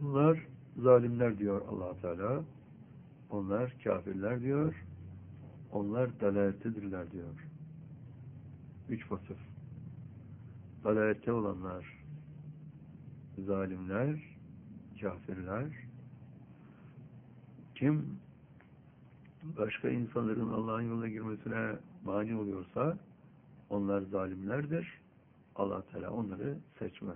Bunlar zalimler diyor Allah Teala. Onlar kafirler diyor. Onlar dalalettedirler diyor. 3 vasıf. Dalalette olanlar zalimler, kafirler. Kim başka insanların Allah'ın yoluna girmesine mani oluyorsa onlar zalimlerdir. Allah Teala onları seçmez.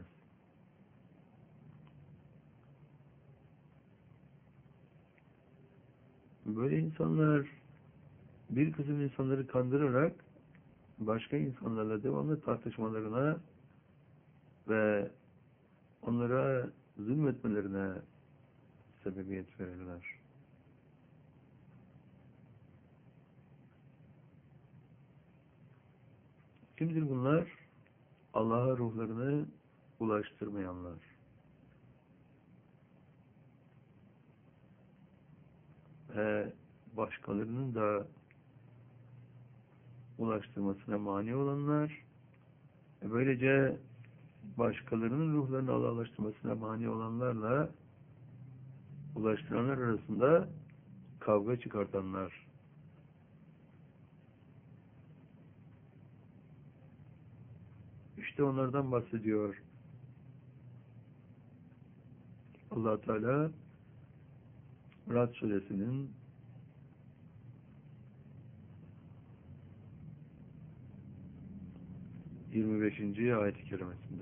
Böyle insanlar bir kısım insanları kandırarak başka insanlarla devamlı tartışmalarına ve onlara zulmetmelerine sebebiyet verirler. Kimdir bunlar? Allah'a ruhlarını ulaştırmayanlar. Ve başkalarının da ulaştırmasına mani olanlar, böylece başkalarının ruhlarını Allah'a ulaştırmasına mani olanlarla ulaştıranlar arasında kavga çıkartanlar. İşte onlardan bahsediyor Allah Teala Rad suresinin 25. ayet-i kerimesinde.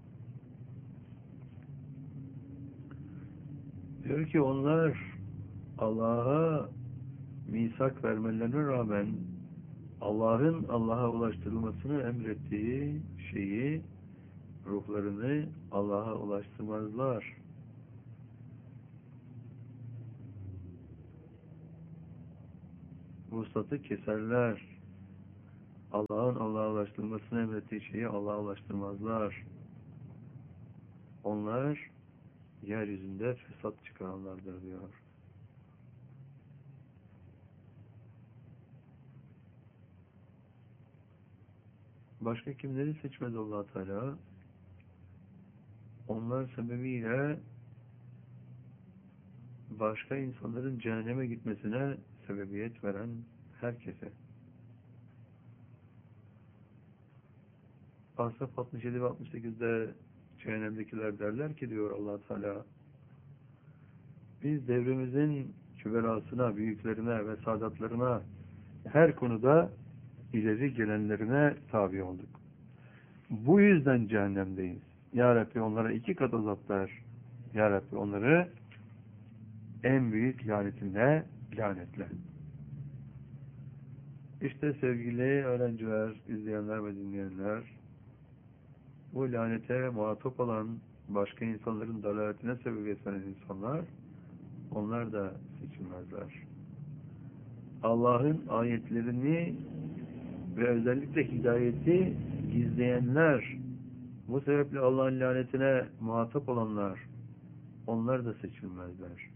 Diyor ki onlar Allah'a misak vermelerine rağmen Allah'ın Allah'a ulaştırılmasını emrettiği şeyi, ruhlarını Allah'a ulaştırmazlar. Vuslatı keserler. Allah'ın Allah'a ulaştırılmasını emrettiği şeyi Allah'a ulaştırmazlar. Onlar yeryüzünde fesat çıkaranlardır diyor. Başka kimleri seçmez Allah Teala? Onlar sebebiyle başka insanların cehenneme gitmesine sebebiyet veren herkese. Asaf 67 ve 68'de cehennemdekiler derler ki diyor Allah Teala, biz devrimizin küberasına, büyüklerine ve sadatlarına her konuda ileri gelenlerine tabi olduk. Bu yüzden cehennemdeyiz. Ya Rabbi onlara 2 kat azap ver. Ya Rabbi onları en büyük lanetinle lanetle. İşte sevgili öğrenciler, izleyenler ve dinleyenler, bu lanete muhatap olan başka insanların dalaletine sebebiyet veren insanlar, onlar da seçilmezler. Allah'ın ayetlerini ve özellikle hidayeti gizleyenler, bu sebeple Allah'ın lanetine muhatap olanlar, onlar da seçilmezler.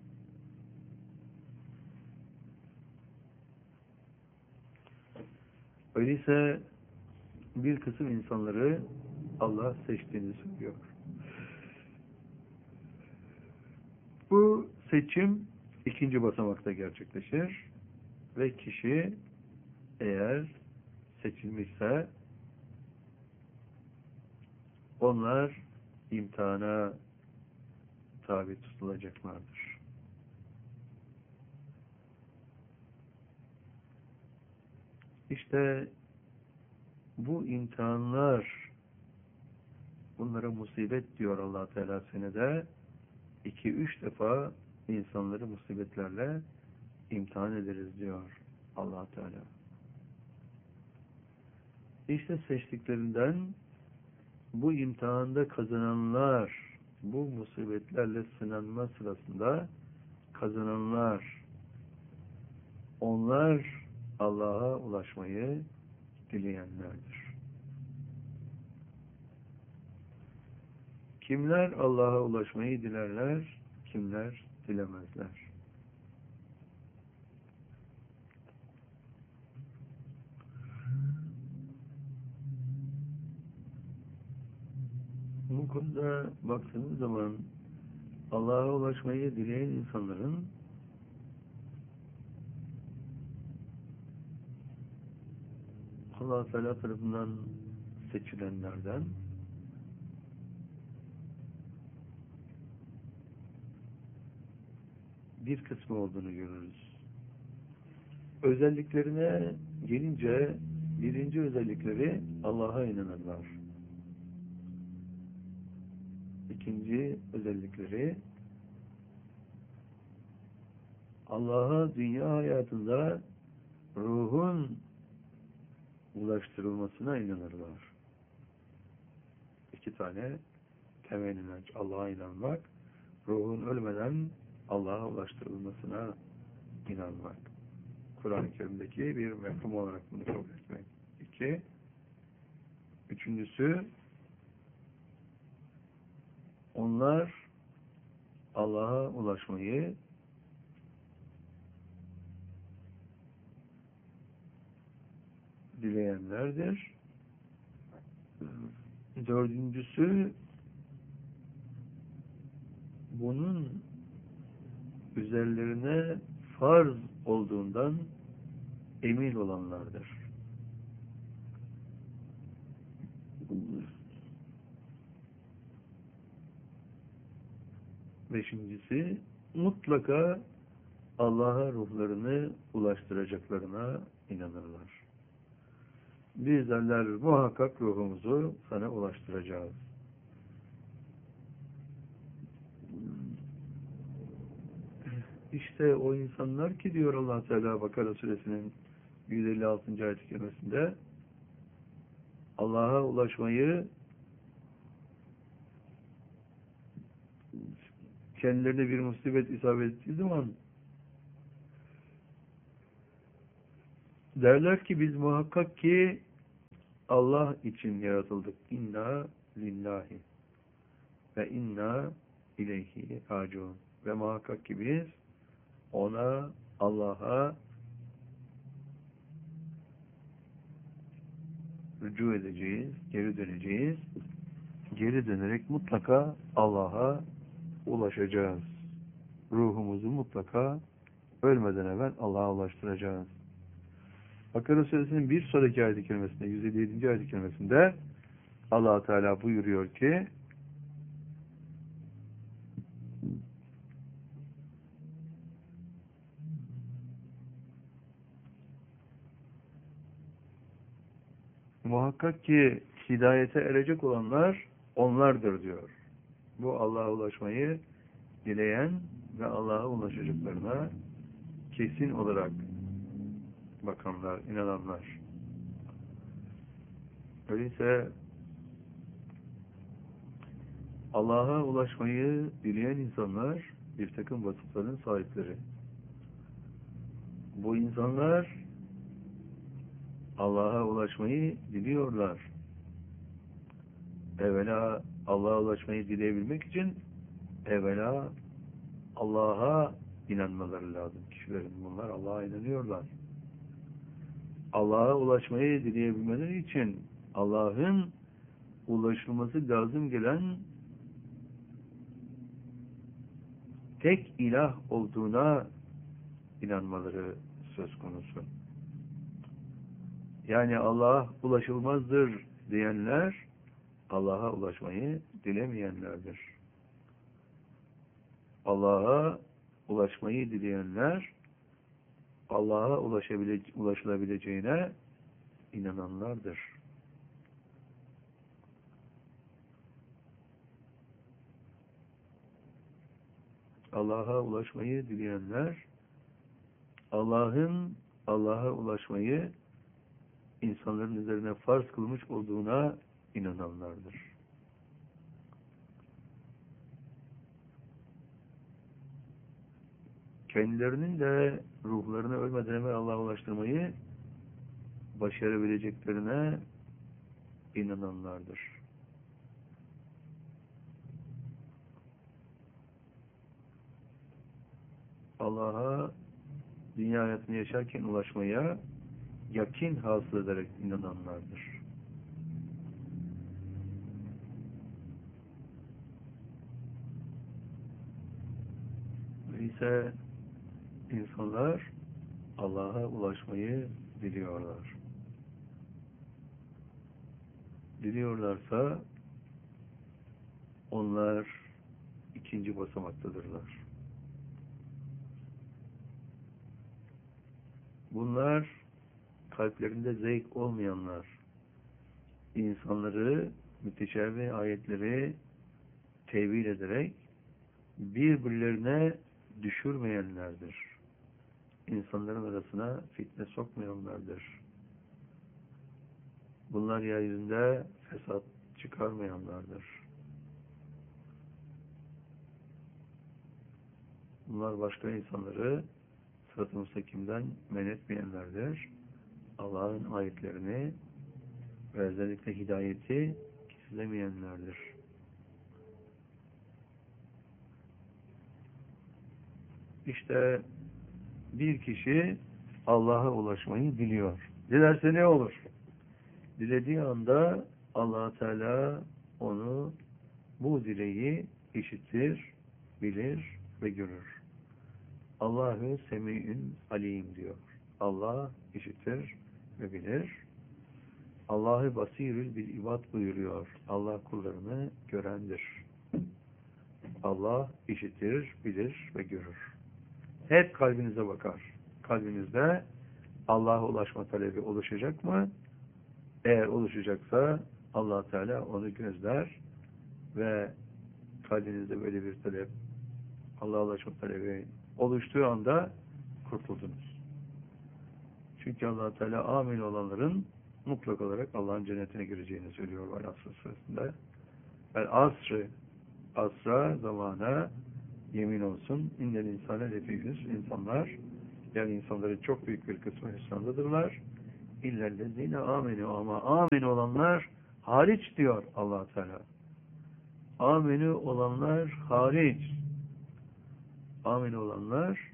Öyleyse bir kısım insanları Allah seçtiğini söylüyor. Bu seçim 2. basamakta gerçekleşir ve kişi eğer seçilmişse onlar imtihana tabi tutulacaklardır. İşte bu imtihanlar, bunlara musibet diyor Allah Teala senede 2-3 defa insanları musibetlerle imtihan ederiz diyor Allah Teala. İşte seçtiklerinden bu imtihanda kazananlar, bu musibetlerle sınanma sırasında kazananlar, onlar Allah'a ulaşmayı dileyenlerdir. Kimler Allah'a ulaşmayı dilerler, kimler dilemezler. Bu konuda baktığınız zaman Allah'a ulaşmayı dileyen insanların Allah-u Teala tarafından seçilenlerden bir kısmı olduğunu görürüz. Özelliklerine gelince birinci özellikleri Allah'a inanırlar. İkinci özellikleri Allah'a dünya hayatında ruhun ulaştırılmasına inanırlar. İki tane temel inanç. Allah'a inanmak, ruhun ölmeden Allah'a ulaştırılmasına inanmak. Kur'an-ı Kerim'deki bir mefhum olarak bunu kabul etmek. İki, üçüncüsü, onlar Allah'a ulaşmayı dileyenlerdir. Dördüncüsü, bunun üzerlerine farz olduğundan emin olanlardır. Beşincisi, mutlaka Allah'a ruhlarını ulaştıracaklarına inanırlar. Bizler muhakkak ruhumuzu sana ulaştıracağız. İşte o insanlar ki diyor Allah Teala Bakara suresinin 156. ayet-i kerimesinde Allah'a ulaşmayı kendilerine bir musibet isabet ettiği zaman derler ki biz muhakkak ki Allah için yaratıldık. İnna lillahi ve inna ileyhi raciun. Ve muhakkak ki biz ona, Allah'a rücu edeceğiz, geri döneceğiz. Geri dönerek mutlaka Allah'a ulaşacağız. Ruhumuzu mutlaka ölmeden evvel Allah'a ulaştıracağız. Bakara suresinin bir sonraki ayet-i kerimesinde, 157. ayet-i kerimesinde Allah Teala buyuruyor ki muhakkak ki hidayete erecek olanlar onlardır diyor. Bu Allah'a ulaşmayı dileyen ve Allah'a ulaşacaklarına kesin olarak bakanlar, inananlar. Öyleyse Allah'a ulaşmayı dileyen insanlar bir takım vasıfların sahipleri. Bu insanlar Allah'a ulaşmayı diliyorlar. Evvela Allah'a ulaşmayı dileyebilmek için evvela Allah'a inanmaları lazım kişilerin. Bunlar Allah'a inanıyorlar. Allah'a ulaşmayı dileyebilmeleri için Allah'ın ulaşılması lazım gelen tek ilah olduğuna inanmaları söz konusu. Yani Allah ulaşılmazdır diyenler Allah'a ulaşmayı dilemeyenlerdir. Allah'a ulaşmayı dileyenler Allah'a ulaşılabileceğine inananlardır. Allah'a ulaşmayı dileyenler Allah'ın Allah'a ulaşmayı insanların üzerine farz kılmış olduğuna inananlardır. Kendilerinin de ruhlarını ölmeden evvel Allah'a ulaştırmayı başarabileceklerine inananlardır. Allah'a dünya hayatını yaşarken ulaşmaya yakin hasıl ederek inananlardır. ise insanlar Allah'a ulaşmayı diliyorlar. Diliyorlarsa onlar ikinci basamaktadırlar. Bunlar kalplerinde zevk olmayanlar, insanları müteşabih ayetleri tevil ederek birbirlerine düşürmeyenlerdir. İnsanların arasına fitne sokmayanlardır. Bunlar yeryüzünde fesat çıkarmayanlardır. Bunlar başka insanları sırat-ı müstakimden men etmeyenlerdir. Allah'ın ayetlerini ve özellikle hidayeti gizlemeyenlerdir. İşte bir kişi Allah'a ulaşmayı diliyor. Dilerse ne olur? Dilediği anda Allah Teala onu bu dileği işitir, bilir ve görür. Allahu Semi'ün Alim diyor. Allah işitir ve bilir. Allahu Basirül bil ibad buyuruyor. Allah kullarını görendir. Allah işitir, bilir ve görür. Hep kalbinize bakar. Kalbinizde Allah'a ulaşma talebi oluşacak mı? Eğer oluşacaksa Allah Teala onu gözler ve kalbinizde böyle bir talep, Allah'a ulaşma talebi oluştuğu anda kurtuldunuz. Çünkü Allah Teala amel olanların mutlak olarak Allah'ın cennetine gireceğini söylüyor Vel-Asr suresinde. Asra zamana yemin olsun. İnnel insane lefî hüsn. İnsanlar, yani insanların çok büyük bir kısmı hüsrandadırlar. İllellezine amenu, ama amin olanlar hariç diyor Allah Teala. Aminu olanlar hariç. Amin olanlar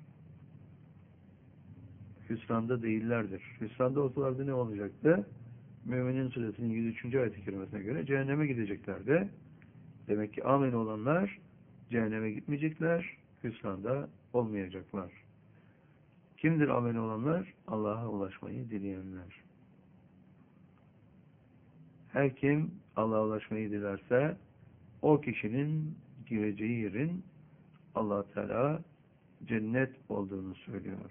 hüsranda değillerdir. Hüsranda olsalardı ne olacaktı? Müminin suresinin 103. ayet-i kerimesine göre cehenneme gideceklerdi. Demek ki amin olanlar cehenneme gitmeyecekler, hüsranda olmayacaklar. Kimdir amin olanlar? Allah'a ulaşmayı dileyenler. Her kim Allah'a ulaşmayı dilerse o kişinin gireceği yerin Allah Teala cennet olduğunu söylüyor.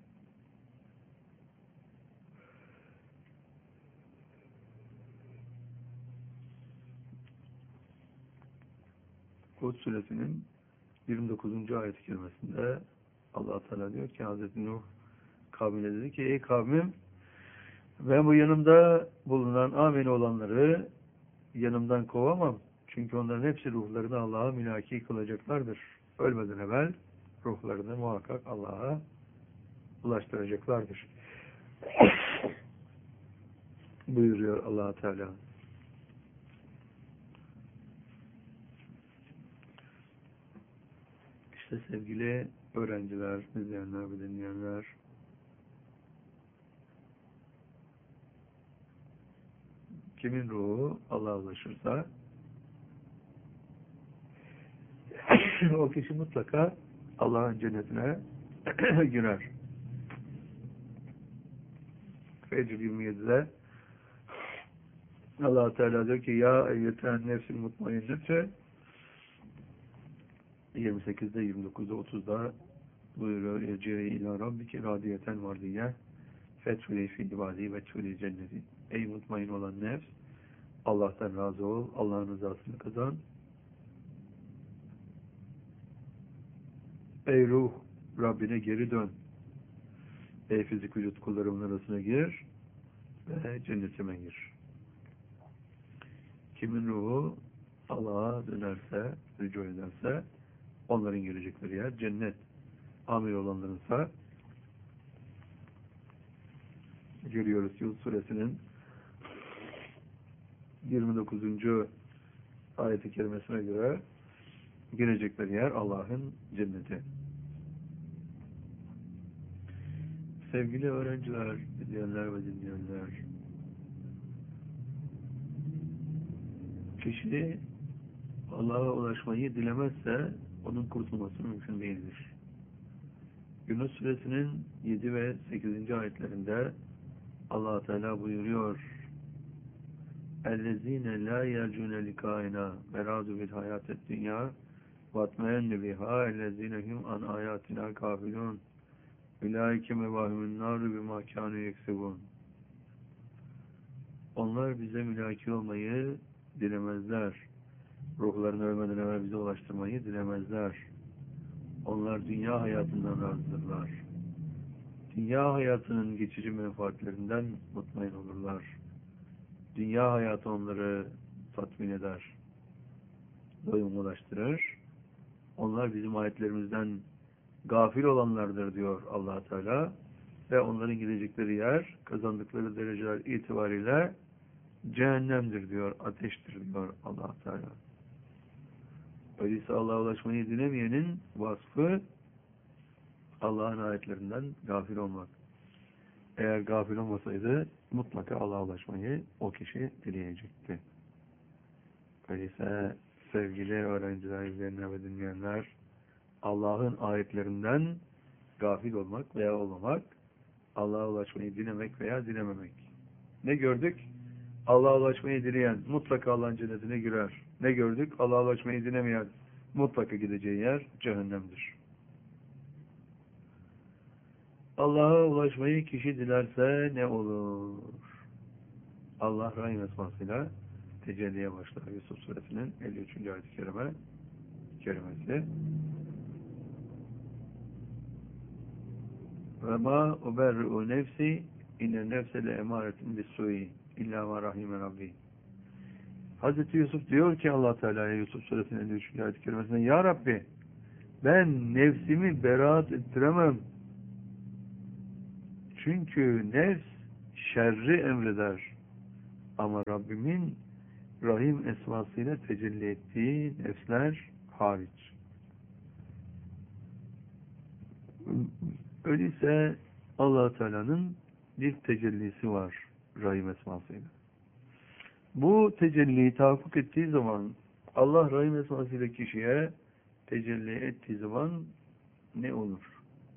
Hud suresinin 29. ayet-i kerimesinde Allah Teala diyor ki Hazreti Nuh kavmine dedi ki ey kavmim, ben bu yanımda bulunan amin olanları yanımdan kovamam. Çünkü onların hepsi ruhlarını Allah'a mülaki kılacaklardır. Ölmeden evvel ruhlarını muhakkak Allah'a ulaştıracaklardır. Buyuruyor Allah Teala. İşte sevgili öğrenciler, izleyenler ve dinleyenler, kimin ruhu Allah'a ulaşırsa o kişi mutlaka Allah'ın cennetine girer. Fecr 27'de Allah Teala diyor ki ya eyyeten nefsil mutmainnete 28'de 29'da 30'da buyuruyor Ecire ila rabbiki radiyeten vardiye fethuli fi ibadi ve tuli cenneti. Ey mutmain olan nefs, Allah'tan razı ol, Allah'ın rızasını kazan. Ey ruh, Rabbine geri dön. Ey fizik vücut kullarımın arasına gir ve cennetime gir. Kimin ruhu Allah'a dönerse, rücu ederse onların gelecekleri yer cennet. Amil olanlarınsa görüyoruz Yunus suresinin 29. ayet-i kerimesine göre gelecekleri yer Allah'ın cenneti. Sevgili öğrenciler, izleyenler ve dinleyenler, kişi Allah'a ulaşmayı dilemezse onun kurtulması mümkün değildir. Yunus suresinin 7 ve 8. ayetlerinde Allah Teala buyuruyor: "Ellezine la yercune likaina meradu bil hayated dünya vatmeennu biha ellezine hum an ayatina gafilun ulaike mevahimun naru bima kanu yeksebun." Onlar bize mülaki olmayı dilemezler. Ruhlarını ölmeden evvel bize ulaştırmayı dilemezler. Onlar dünya hayatından razıdırlar. Dünya hayatının geçici menfaatlerinden mutmain olurlar. Dünya hayatı onları tatmin eder, doyum ulaştırır. Onlar bizim ayetlerimizden gafil olanlardır diyor Allah Teala ve onların gidecekleri yer, kazandıkları dereceler itibariyle cehennemdir diyor, ateştir diyor Allah Teala. Öyleyse Allah'a ulaşmayı dilemeyenin vasfı Allah'ın ayetlerinden gafil olmak. Eğer gafil olmasaydı mutlaka Allah'a ulaşmayı o kişi dileyecekti. Öyleyse sevgili öğrenciler, izleyenler ve dinleyenler, Allah'ın ayetlerinden gafil olmak veya olmamak, Allah'a ulaşmayı dilemek veya dilememek. Ne gördük? Allah'a ulaşmayı dileyen mutlaka Allah'ın cennetine girer. Ne gördük? Allah'a ulaşmayı dilemeyen mutlaka gideceği yer cehennemdir. Allah'a ulaşmayı kişi dilerse ne olur? Allah Rahim esmasıyla tecelliye başlar. Yusuf suresinin 53. ayet-i kerimesi. Ve ma uberri'u nefsi inne nefse le emaretin bis-su'i illa ma rahime rabbi. Hazreti Yusuf diyor ki Allah Teala'ya Yusuf suresinin 53. ayet-i kerimesinde: Ya Rabbi, ben nefsimi beraat ettiremem. Çünkü nefs şerri emreder. Ama Rabbimin Rahim esmasıyla tecelli ettiği nefsler hariç. Öyleyse Allah Teala'nın bir tecellisi var Rahim esmasıyla. Bu tecelli tahakkuk ettiği zaman, Allah Rahim esmasıyla kişiye tecelli ettiği zaman ne olur?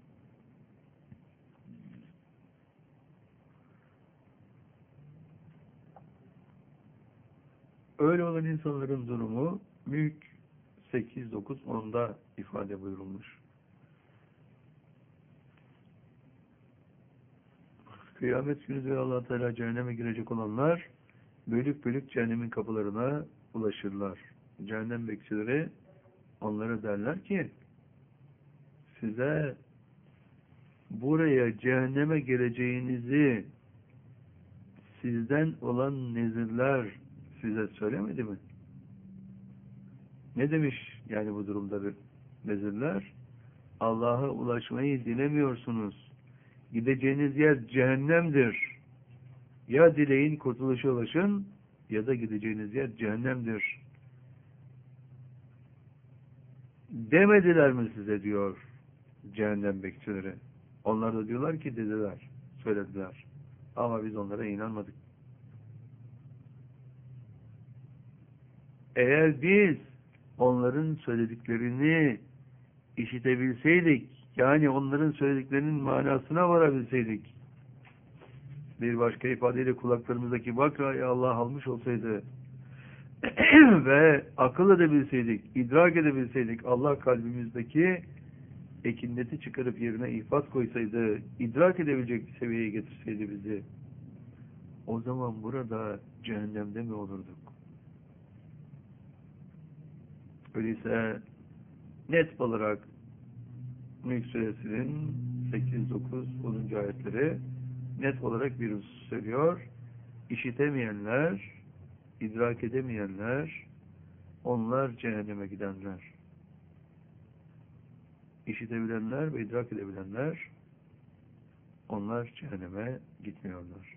Öyle olan insanların durumu Mülk 8-9-10'da ifade buyurulmuş. Kıyamet günü diyor Allah Teala, cehenneme girecek olanlar bölük bölük cehennemin kapılarına ulaşırlar. Cehennem bekçileri onlara derler ki, size buraya cehenneme geleceğinizi sizden olan nezirler size söylemedi mi? Ne demiş yani bu durumda bir nezirler? Allah'a ulaşmayı dilemiyorsunuz. Gideceğiniz yer cehennemdir. Ya dileyin kurtuluşa ulaşın ya da gideceğiniz yer cehennemdir. Demediler mi size diyor cehennem bekçileri. Onlar da diyorlar ki dediler, söylediler. Ama biz onlara inanmadık. Eğer biz onların söylediklerini işitebilseydik, yani onların söylediklerinin manasına varabilseydik, bir başka ifadeyle kulaklarımızdaki bakrayı Allah almış olsaydı ve akıl edebilseydik, idrak edebilseydik, Allah kalbimizdeki ekinleti çıkarıp yerine ifat koysaydı, idrak edebilecek bir seviyeye getirseydi bizi, o zaman burada cehennemde mi olurduk? Öyleyse net olarak Mülk suresinin 8, 9, 10. ayetleri net olarak bir husus söylüyor. İşitemeyenler, idrak edemeyenler, onlar cehenneme gidenler. İşitebilenler ve idrak edebilenler, onlar cehenneme gitmiyorlar.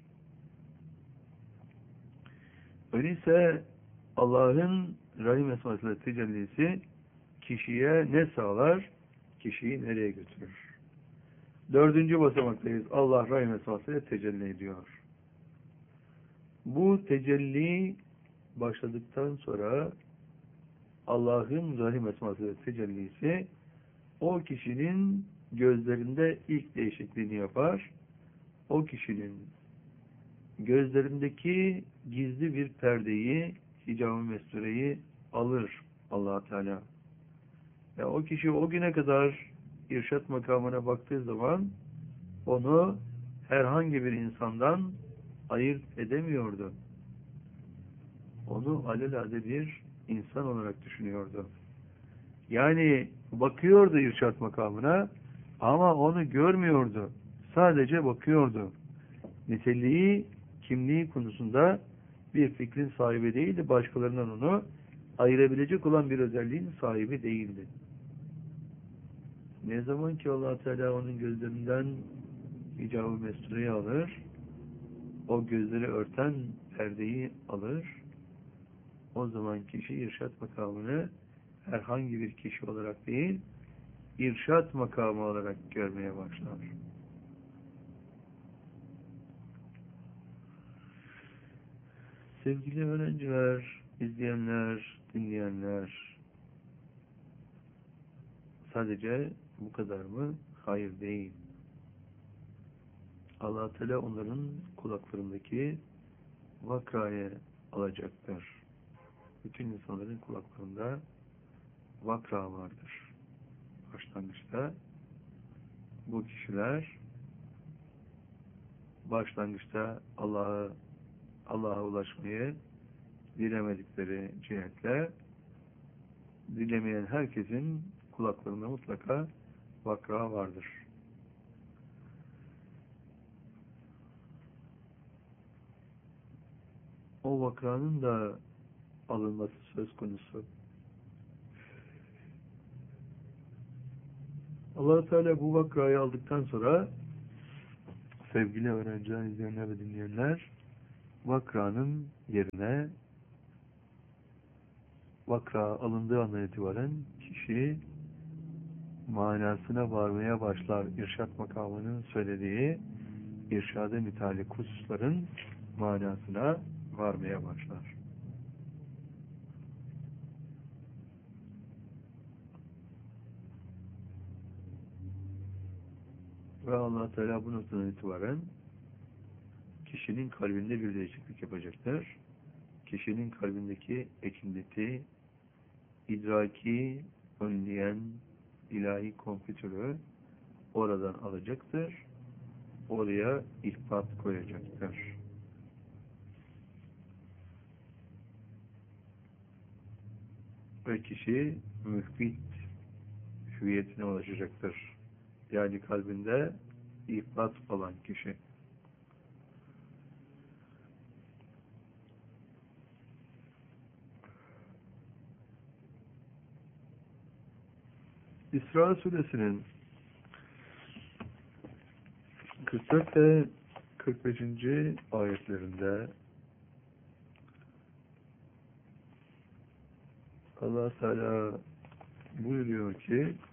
Öyleyse Allah'ın Rahim esmasıyla tecellisi kişiye ne sağlar? Kişiyi nereye götürür? 4. basamaktayız. Allah Rahim esmasıyla tecelli ediyor. Bu tecelli başladıktan sonra Allah'ın Rahim esmasıyla tecellisi o kişinin gözlerinde ilk değişikliğini yapar. O kişinin gözlerindeki gizli bir perdeyi, hicab-ı mestureyi alır Allah Teala. Ve o kişi o güne kadar irşat makamına baktığı zaman onu herhangi bir insandan ayırt edemiyordu. Onu alelade bir insan olarak düşünüyordu. Yani bakıyordu irşat makamına ama onu görmüyordu. Sadece bakıyordu. Niteliği, kimliği konusunda bir fikrin sahibi değildi. Başkalarından onu ayırabilecek olan bir özelliğin sahibi değildi. Ne zaman ki Allah Teala onun gözlerinden hicab-ı mestureyi alır, o gözleri örten perdeyi alır, o zaman kişi irşat makamını herhangi bir kişi olarak değil, irşat makamı olarak görmeye başlar. Sevgili öğrenciler, izleyenler, dinleyenler, sadece bu kadar mı? Hayır, değil. Allah Teala onların kulaklarındaki vakrayı alacaktır. Bütün insanların kulaklarında vakra vardır. Başlangıçta bu kişiler başlangıçta Allah'a ulaşmayı dilemedikleri cihetle dilemeyen herkesin kulaklarında mutlaka vakra vardır. O vakranın da alınması söz konusu. Allah Teala bu vakrayı aldıktan sonra sevgili öğrenciler, izleyenler ve dinleyenler, vakranın yerine vakra alındığı andan itibaren kişi manasına varmaya başlar. İrşad makamının söylediği irşada mütalik hususların manasına varmaya başlar. Ve Allah Teala bu noktadan itibaren kişinin kalbinde bir değişiklik yapacaktır. Kişinin kalbindeki ekindeti, idraki önleyen ilahi kompütörü oradan alacaktır. Oraya ihbat koyacaktır. Ve kişi mühbit hüviyetine ulaşacaktır. Yani kalbinde ihbat olan kişi. İsra suresinin 44 ve 45. ayetlerinde Allah Teala buyuruyor ki